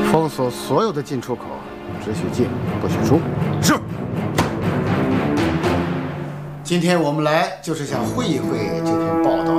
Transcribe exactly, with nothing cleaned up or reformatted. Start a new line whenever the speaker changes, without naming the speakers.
封锁所有的进出口，只许进，不许出。
是。
今天我们来就是想会一会这篇报道